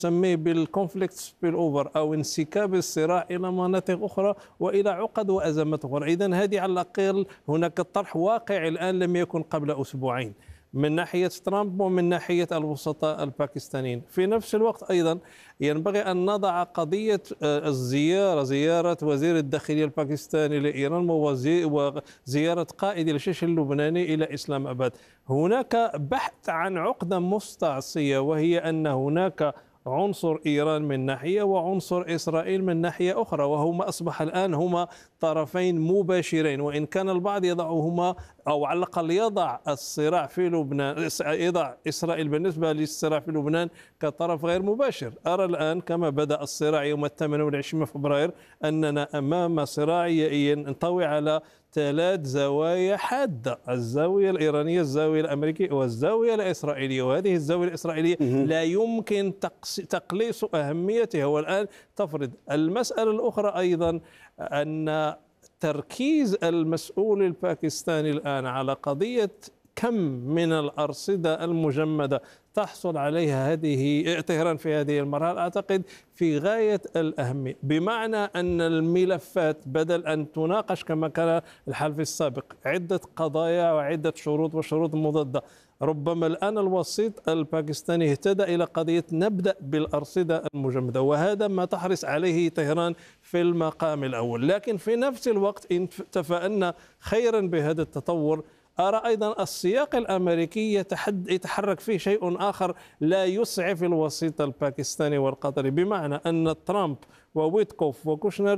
نسميه بالكونفليكت سبيل اوفر او انسكاب الصراع الى مناطق اخرى والى عقد وازمات اخرى. اذا هذه على الاقل هناك طرح واقعي الان لم يكن قبل اسبوعين من ناحيه ترامب ومن ناحيه الوسطاء الباكستانيين. في نفس الوقت ايضا ينبغي ان نضع قضيه زياره وزير الداخليه الباكستاني لايران وزياره قائد الجيش اللبناني الى اسلام اباد. هناك بحث عن عقده مستعصيه، وهي ان هناك عنصر إيران من ناحية وعنصر إسرائيل من ناحية أخرى، وهما أصبح الآن هما طرفين مباشرين، وإن كان البعض يضعهما أو على الأقل يضع الصراع في لبنان، يضع إسرائيل بالنسبة للصراع في لبنان كطرف غير مباشر. أرى الآن كما بدأ الصراع يوم 28 فبراير أننا أمام صراع ينطوي على ثلاث زوايا حادة: الزاوية الإيرانية، الزاوية الأمريكية، والزاوية الإسرائيلية. وهذه الزاوية الإسرائيلية لا يمكن تقليص أهميتها والآن تفرض. المسألة الأخرى أيضا أن تركيز المسؤول الباكستاني الآن على قضية كم من الأرصدة المجمدة تحصل عليها هذه طهران في هذه المرحلة، أعتقد في غاية الأهمية، بمعنى أن الملفات بدل أن تناقش كما كان الحال في السابق عدة قضايا وعدة شروط وشروط مضادة، ربما الآن الوسيط الباكستاني اهتدى إلى قضية نبدأ بالأرصدة المجمدة، وهذا ما تحرص عليه طهران في المقام الأول. لكن في نفس الوقت إن تفائلنا خيرا بهذا التطور، أرى أيضا السياق الأمريكي يتحرك فيه شيء آخر لا يسعف الوسيط الباكستاني والقطري، بمعنى أن ترامب وويتكوف وكوشنر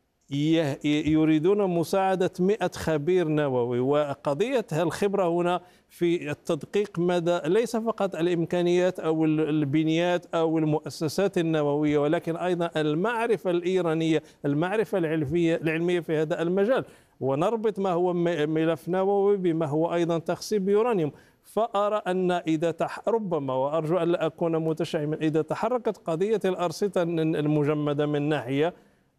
يريدون مساعدة 100 خبير نووي، وقضية الخبرة هنا في التدقيق مدى ليس فقط الإمكانيات أو البنيات أو المؤسسات النووية، ولكن أيضا المعرفة الإيرانية، المعرفة العلمية في هذا المجال، ونربط ما هو ملف نووي بما هو أيضا تخصيب يورانيوم. فأرى أن إذا ربما، وأرجو أن لا أكون متشائما، إذا تحركت قضية الأرصدة المجمدة من ناحية،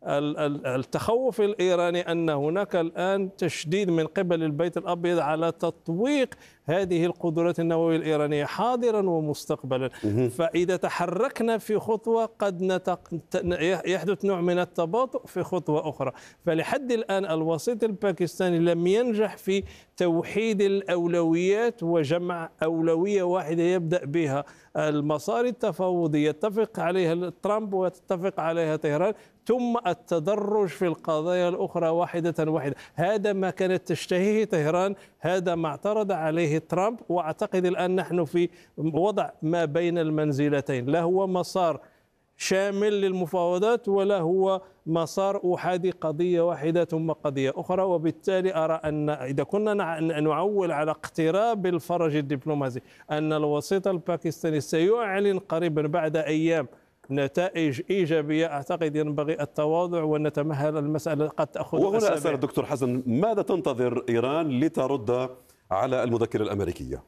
التخوف الإيراني أن هناك الآن تشديد من قبل البيت الأبيض على تطويق هذه القدرات النووية الإيرانية حاضرا ومستقبلا. فإذا تحركنا في خطوة قد يحدث نوع من التباطؤ في خطوة أخرى. فلحد الآن الوسيط الباكستاني لم ينجح في توحيد الأولويات وجمع أولوية واحدة يبدأ بها المصاري التفاوضية يتفق عليها ترامب وتتفق عليها طهران، ثم التدرج في القضايا الأخرى واحدة واحدة. هذا ما كانت تشتهيه طهران، هذا ما اعترض عليه ترامب، وأعتقد الآن نحن في وضع ما بين المنزلتين، لا هو مسار شامل للمفاوضات ولا هو مسار أحادي، قضية واحدة ثم قضية أخرى. وبالتالي أرى أن إذا كنا نعول على اقتراب الفرج الدبلوماسي أن الوسيط الباكستاني سيعلن قريبا بعد أيام نتائج إيجابية، أعتقد ينبغي التواضع ونتمهل. المسألة قد تأخذ وهنا أسابيع. أسأل دكتور حسن، ماذا تنتظر إيران لترد على المذكرة الأمريكية؟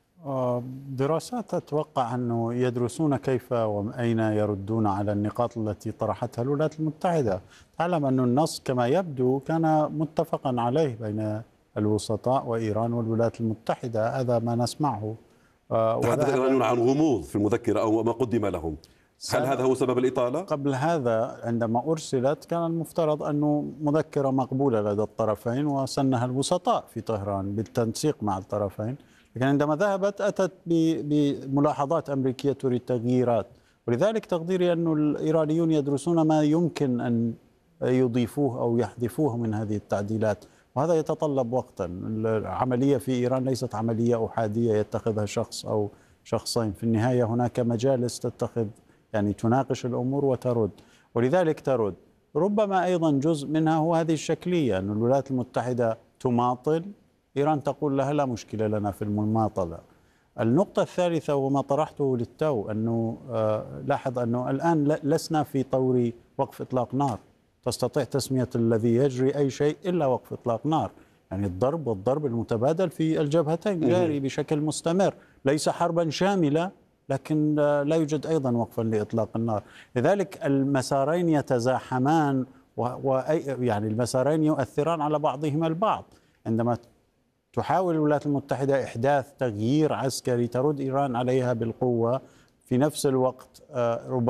دراسات أتوقع أنه يدرسون كيف وأين يردون على النقاط التي طرحتها الولايات المتحدة. تعلم أن النص كما يبدو كان متفقا عليه بين الوسطاء وإيران والولايات المتحدة، هذا ما نسمعه. تحدث الإيرانيون عن غموض في المذكرة أو ما قدم لهم، هل هذا هو سبب الإطالة؟ قبل هذا عندما أرسلت كان المفترض أنه مذكرة مقبولة لدى الطرفين وسنها الوسطاء في طهران بالتنسيق مع الطرفين، لكن عندما ذهبت أتت بملاحظات أمريكية تريد تغييرات. ولذلك تقديري أن الإيرانيون يدرسون ما يمكن أن يضيفوه أو يحذفوه من هذه التعديلات، وهذا يتطلب وقتا. العملية في إيران ليست عملية أحادية يتخذها شخص أو شخصين، في النهاية هناك مجالس تتخذ يعني تناقش الأمور وترد، ولذلك ترد. ربما أيضا جزء منها هو هذه الشكلية، أن الولايات المتحدة تماطل، إيران تقول لها لا مشكلة لنا في المماطلة. النقطة الثالثة وما طرحته للتو أنه لاحظ أنه الآن لسنا في طور وقف إطلاق نار، تستطيع تسمية الذي يجري أي شيء إلا وقف إطلاق نار، يعني الضرب والضرب المتبادل في الجبهتين جاري بشكل مستمر، ليس حربا شاملة لكن لا يوجد أيضا وقفا لإطلاق النار. لذلك المسارين يتزاحمان يعني المسارين يؤثران على بعضهما البعض. عندما تحاول الولايات المتحدة إحداث تغيير عسكري ترد إيران عليها بالقوة في نفس الوقت ربما